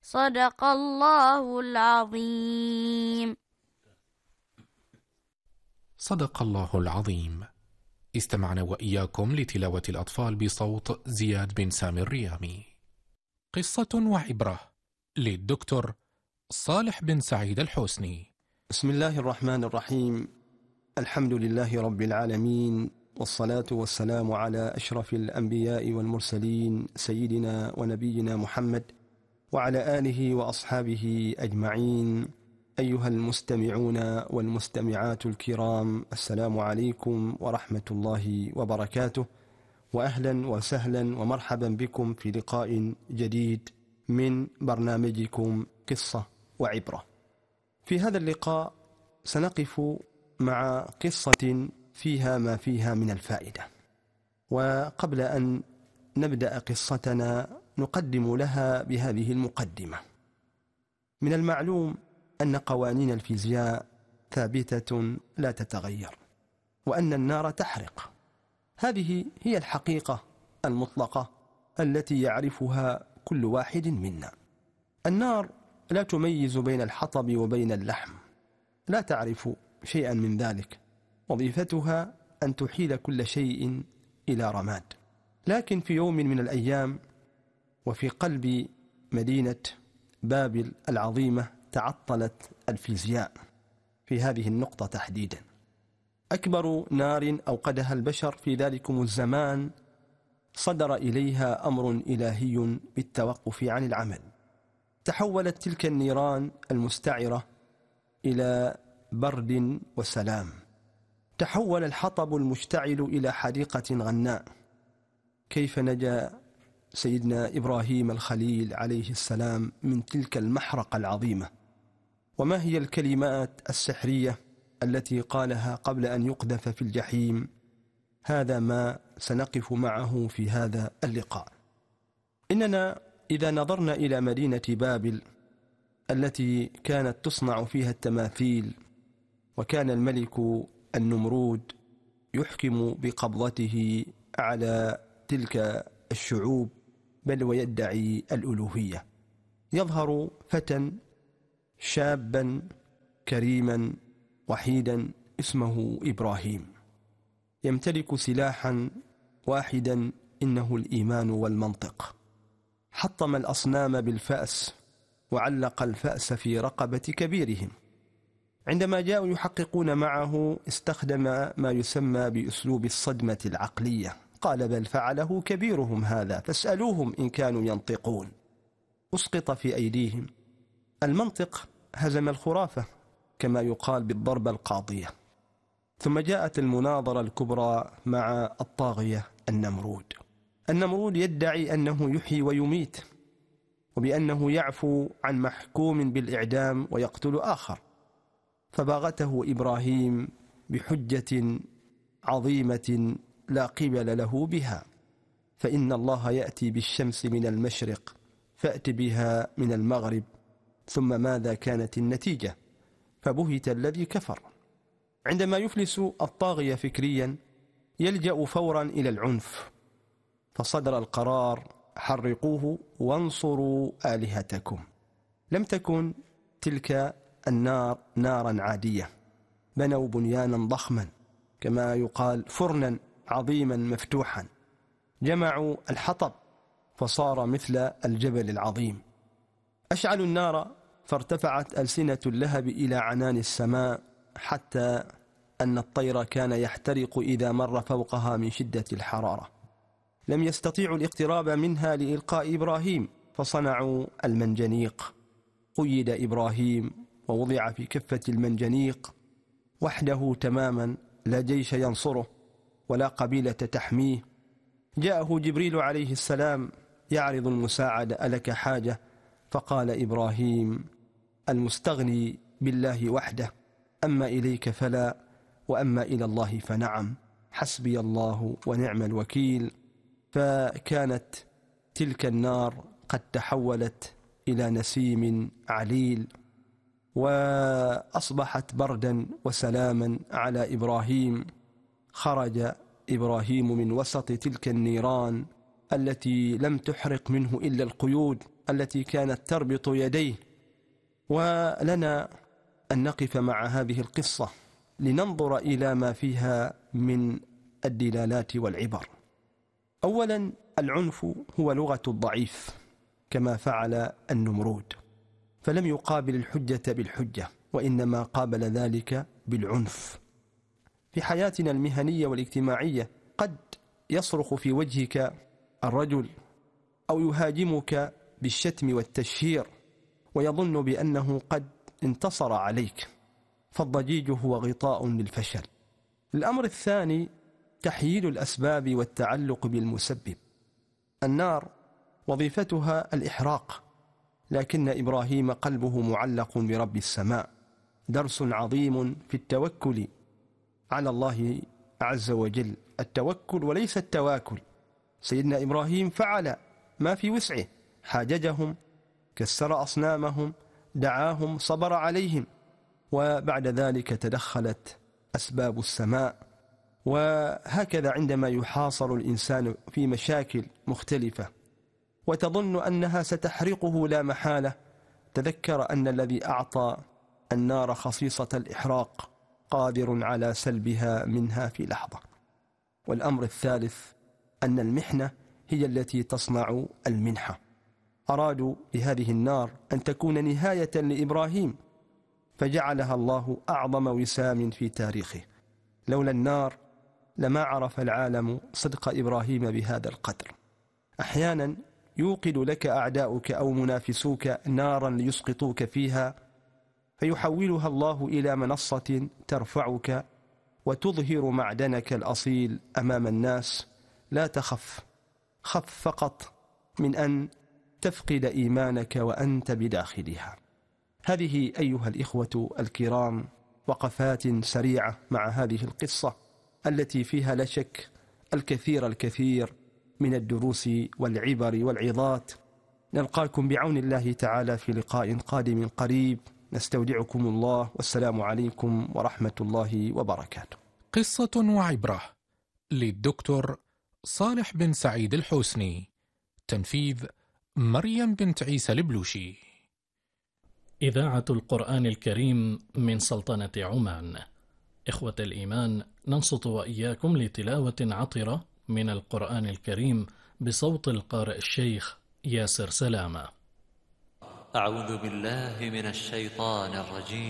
صدق الله العظيم. صدق الله العظيم. استمعنا وإياكم لتلاوة الأطفال بصوت زياد بن سامي الريامي. قصة وعبرة للدكتور صالح بن سعيد الحسني. بسم الله الرحمن الرحيم. الحمد لله رب العالمين، والصلاة والسلام على أشرف الأنبياء والمرسلين سيدنا ونبينا محمد وعلى آله وأصحابه أجمعين. أيها المستمعون والمستمعات الكرام، السلام عليكم ورحمة الله وبركاته، وأهلا وسهلا ومرحبا بكم في لقاء جديد من برنامجكم قصة وعبرة. في هذا اللقاء سنقف مع قصة فيها ما فيها من الفائدة. وقبل أن نبدأ قصتنا نقدم لها بهذه المقدمة. من المعلوم أن قوانين الفيزياء ثابتة لا تتغير، وأن النار تحرق. هذه هي الحقيقة المطلقة التي يعرفها كل واحد منا. النار لا تميز بين الحطب وبين اللحم، لا تعرف شيئا من ذلك. وظيفتها أن تحيل كل شيء إلى رماد. لكن في يوم من الأيام وفي قلب مدينة بابل العظيمة تعطلت الفيزياء في هذه النقطة تحديدا. أكبر نار أوقدها البشر في ذلكم الزمان صدر إليها أمر إلهي بالتوقف عن العمل. تحولت تلك النيران المستعرة إلى برد وسلام. تحول الحطب المشتعل إلى حديقة غناء. كيف نجا سيدنا إبراهيم الخليل عليه السلام من تلك المحرقة العظيمة؟ وما هي الكلمات السحرية التي قالها قبل أن يقذف في الجحيم؟ هذا ما سنقف معه في هذا اللقاء. إننا إذا نظرنا إلى مدينة بابل التي كانت تصنع فيها التماثيل، وكان الملك النمرود يحكم بقبضته على تلك الشعوب، بل ويدعي الألوهية. يظهر فتى شابا كريما وحيدا اسمه إبراهيم، يمتلك سلاحا واحدا، إنه الإيمان والمنطق. حطم الأصنام بالفأس وعلق الفأس في رقبة كبيرهم. عندما جاءوا يحققون معه استخدم ما يسمى بأسلوب الصدمة العقلية. قال: بل فعله كبيرهم هذا فاسألوهم إن كانوا ينطقون. أسقط في أيديهم. المنطق هزم الخرافة كما يقال بالضربة القاضية. ثم جاءت المناظرة الكبرى مع الطاغية النمرود. النمرود يدعي أنه يحيي ويميت، وبأنه يعفو عن محكوم بالإعدام ويقتل آخر. فباغته إبراهيم بحجة عظيمة لا قبل له بها: فإن الله يأتي بالشمس من المشرق فأت بها من المغرب. ثم ماذا كانت النتيجة؟ فبهت الذي كفر. عندما يفلس الطاغية فكريا يلجأ فورا إلى العنف، فصدر القرار: حرقوه وانصروا آلهتكم. لم تكن تلك النار نارا عادية. بنوا بنيانا ضخما، كما يقال فرنا عظيما مفتوحا. جمعوا الحطب فصار مثل الجبل العظيم. أشعلوا النار فارتفعت ألسنة اللهب إلى عنان السماء، حتى أن الطير كان يحترق إذا مر فوقها من شدة الحرارة. لم يستطيعوا الاقتراب منها لإلقاء إبراهيم، فصنعوا المنجنيق. قيد إبراهيم ووضع في كفة المنجنيق وحده تماما، لا جيش ينصره ولا قبيلة تحميه. جاءه جبريل عليه السلام يعرض المساعدة: ألك حاجة؟ فقال إبراهيم: المستغني بالله وحده، أما إليك فلا، وأما إلى الله فنعم، حسبي الله ونعم الوكيل. فكانت تلك النار قد تحولت إلى نسيم عليل، وأصبحت بردا وسلاما على إبراهيم. خرج إبراهيم من وسط تلك النيران التي لم تحرق منه إلا القيود التي كانت تربط يديه. ولنا أن نقف مع هذه القصة لننظر إلى ما فيها من الدلالات والعبر. أولا، العنف هو لغة الضعيف كما فعل النمرود، فلم يقابل الحجة بالحجة وإنما قابل ذلك بالعنف. في حياتنا المهنية والاجتماعية قد يصرخ في وجهك الرجل أو يهاجمك بالشتم والتشهير ويظن بأنه قد انتصر عليك، فالضجيج هو غطاء للفشل. الأمر الثاني تحييد الأسباب والتعلق بالمسبب. النار وظيفتها الإحراق، لكن إبراهيم قلبه معلق برب السماء. درس عظيم في التوكل على الله عز وجل، التوكل وليس التواكل. سيدنا إبراهيم فعل ما في وسعه، حاججهم، كسر أصنامهم، دعاهم، صبر عليهم، وبعد ذلك تدخلت أسباب السماء. وهكذا عندما يحاصر الإنسان في مشاكل مختلفة وتظن أنها ستحرقه لا محالة، تذكر أن الذي أعطى النار خصيصة الإحراق قادر على سلبها منها في لحظة. والأمر الثالث أن المحنة هي التي تصنع المنحة. أرادوا بهذه النار أن تكون نهاية لإبراهيم، فجعلها الله أعظم وسام في تاريخه. لولا النار لما عرف العالم صدق إبراهيم بهذا القدر. أحيانا يوقد لك أعداؤك أو منافسوك نارا ليسقطوك فيها، فيحولها الله إلى منصة ترفعك وتظهر معدنك الأصيل أمام الناس. لا تخف، خف فقط من أن تفقد إيمانك وأنت بداخلها. هذه أيها الإخوة الكرام وقفات سريعة مع هذه القصة التي فيها لا شك الكثير من الدروس والعبر والعظات. نلقاكم بعون الله تعالى في لقاء قادم قريب. نستودعكم الله، والسلام عليكم ورحمة الله وبركاته. قصة وعبرة للدكتور صالح بن سعيد الحوسني، تنفيذ مريم بنت عيسى البلوشي. إذاعة القرآن الكريم من سلطنة عمان. إخوة الإيمان، ننصت وإياكم لتلاوة عطرة من القرآن الكريم بصوت القارئ الشيخ ياسر سلامة. أعوذ بالله من الشيطان الرجيم.